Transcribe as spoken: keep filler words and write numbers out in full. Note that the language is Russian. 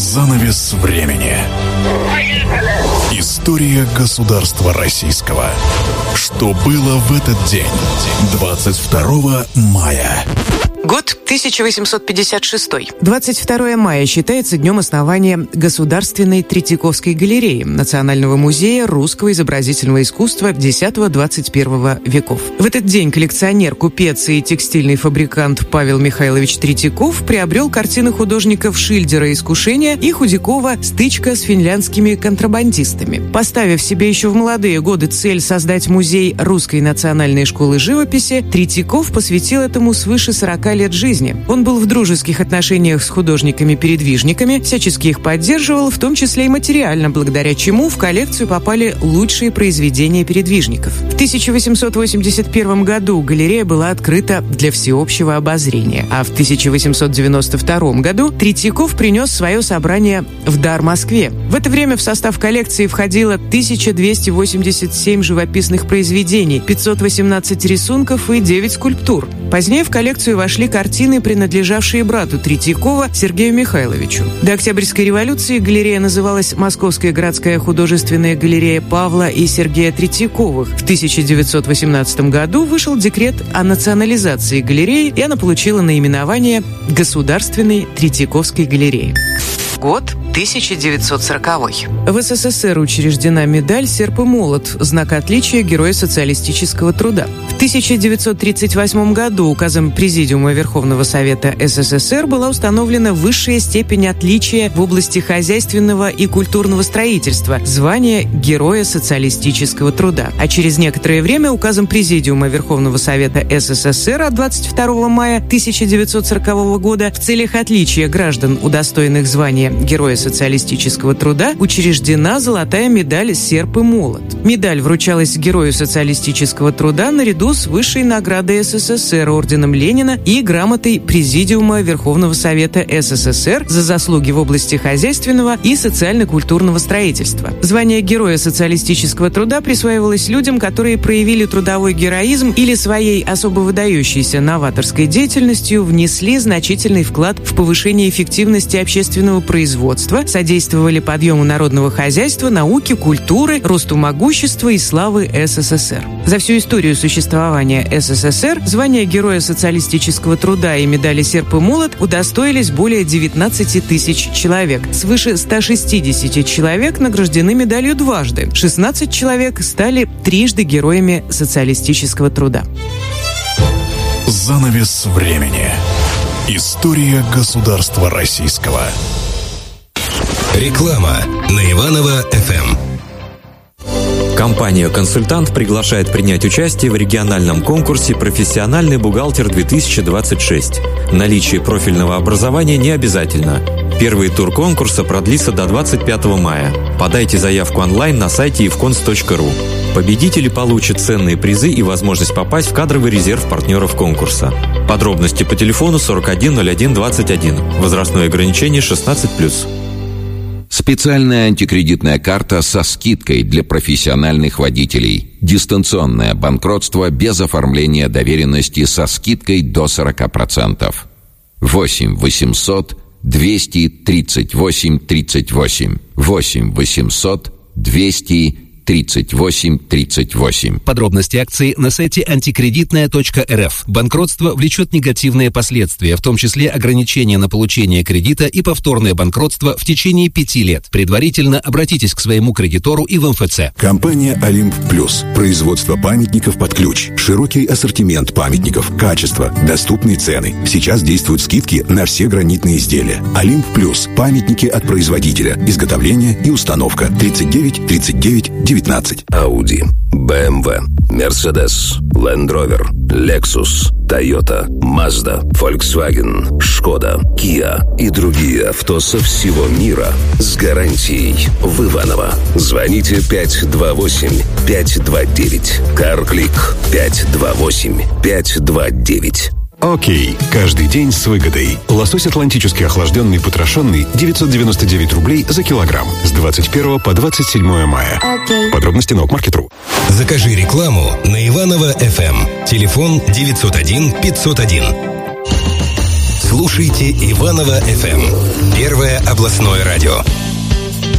Занавес времени. История государства российского. Что было в этот день? двадцать второго мая. Год тысяча восемьсот пятьдесят шестой. двадцать второго мая считается днем основания Государственной Третьяковской галереи Национального музея русского изобразительного искусства десятого-двадцать первого веков. В этот день коллекционер, купец и текстильный фабрикант Павел Михайлович Третьяков приобрел картины художников Шильдера «Искушение» и Худякова «Стычка с финляндскими контрабандистами». Поставив себе еще в молодые годы цель создать музей Русской национальной школы живописи, Третьяков посвятил этому свыше сорока лет жизни. Он был в дружеских отношениях с художниками-передвижниками, всячески их поддерживал, в том числе и материально, благодаря чему в коллекцию попали лучшие произведения передвижников. В тысяча восемьсот восемьдесят первом году галерея была открыта для всеобщего обозрения, а в тысяча восемьсот девяносто втором году Третьяков принес свое собрание в дар Москве. В это время в состав коллекции входило тысяча двести восемьдесят семь живописных произведений, пятьсот восемнадцать рисунков и девять скульптур. Позднее в коллекцию вошли картины, принадлежавшие брату Третьякова Сергею Михайловичу. До Октябрьской революции галерея называлась Московская городская художественная галерея Павла и Сергея Третьяковых. В тысяча девятьсот восемнадцатом году вышел декрет о национализации галереи, и она получила наименование Государственной Третьяковской галереи. Год тысяча девятьсот сороковой. В СССР учреждена медаль «Серп и молот», знак отличия Героя социалистического труда. В тысяча девятьсот тридцать восьмом году указом Президиума Верховного Совета СССР была установлена высшая степень отличия в области хозяйственного и культурного строительства – звание Героя социалистического труда. А через некоторое время указом Президиума Верховного Совета СССР от двадцать второго мая тысяча девятьсот сорокового года в целях отличия граждан, удостоенных звания Героя социалистического труда, учреждена золотая медаль «Серп и молот». Медаль вручалась Герою социалистического труда наряду с высшей наградой СССР орденом Ленина и грамотой Президиума Верховного Совета СССР за заслуги в области хозяйственного и социально-культурного строительства. Звание Героя социалистического труда присваивалось людям, которые проявили трудовой героизм или своей особо выдающейся новаторской деятельностью внесли значительный вклад в повышение эффективности общественного производства, содействовали подъему народного хозяйства, науки, культуры, росту могущества и славы СССР. За всю историю существования СССР звания Героя социалистического труда и медали «Серп и молот» удостоились более девятнадцати тысяч человек. Свыше ста шестидесяти человек награждены медалью дважды. шестнадцать человек стали трижды героями социалистического труда. Занавес времени. История государства российского. Реклама на Иваново-эф эм. Компания «Консультант» приглашает принять участие в региональном конкурсе «Профессиональный бухгалтер-две тысячи двадцать шесть». Наличие профильного образования не обязательно. Первый тур конкурса продлится до двадцать пятого мая. Подайте заявку онлайн на сайте ивконс точка ру. Победители получат ценные призы и возможность попасть в кадровый резерв партнеров конкурса. Подробности по телефону сорок один ноль один двадцать один. Возрастное ограничение шестнадцать плюс. Специальная антикредитная карта со скидкой для профессиональных водителей. Дистанционное банкротство без оформления доверенности со скидкой до сорока процентов. восемь восемьсот двести тридцать восемь тридцать восемь. восемь восемьсот двести тридцать восемь тридцать восемь. Подробности акции на сайте антикредитная точка эр эф. Банкротство влечет негативные последствия, в том числе ограничения на получение кредита и повторное банкротство в течение пяти лет. Предварительно обратитесь к своему кредитору и в эм эф цэ. Компания «Олимп Плюс». Производство памятников под ключ. Широкий ассортимент памятников, качество, доступные цены. Сейчас действуют скидки на все гранитные изделия. «Олимп Плюс». Памятники от производителя. Изготовление и установка. тридцать девять тридцать девять девятнадцать. Audi, бэ эм вэ, Mercedes, Land Rover, Lexus, Toyota, Mazda, Volkswagen, Skoda, Kia и другие авто со всего мира с гарантией в Иваново. Звоните пять два восемь пять два девять. CarClick пять два восемь пять два девять. Окей. Каждый день с выгодой. Лосось атлантический охлажденный потрошенный девятьсот девяносто девять рублей за килограмм. С двадцать первого по двадцать седьмое мая. Окей. Подробности на окмаркет точка ру. Закажи рекламу на Иваново-эф эм. Телефон девятьсот один пятьсот один. Слушайте Иваново-эф эм. Первая образовательная. областное радио.